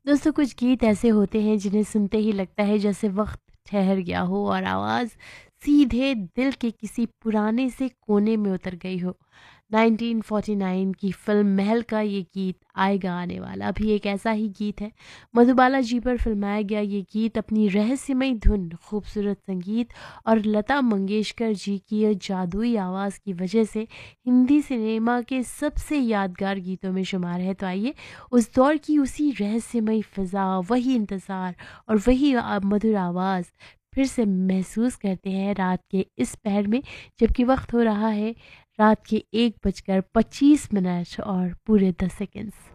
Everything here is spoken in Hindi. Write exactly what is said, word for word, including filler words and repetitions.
दोस्तों कुछ गीत ऐसे होते हैं जिन्हें सुनते ही लगता है जैसे वक्त ठहर गया हो और आवाज़ सीधे दिल के किसी पुराने से कोने में उतर गई हो। नाइनटीन फ़ोर्टी नाइन की फिल्म महल का ये गीत आएगा आने वाला भी एक ऐसा ही गीत है। मधुबाला जी पर फिल्माया गया ये गीत अपनी रहस्यमय धुन, खूबसूरत संगीत और लता मंगेशकर जी की ये जादुई आवाज़ की वजह से हिंदी सिनेमा के सबसे यादगार गीतों में शुमार है। तो आइए उस दौर की उसी रहस्यमय फ़िज़ा, वही इंतज़ार और वही अ, मधुर आवाज़ फिर से महसूस करते हैं रात के इस पहर में, जबकि वक्त हो रहा है रात के एक बजकर पच्चीस मिनट और पूरे दस सेकंड्स।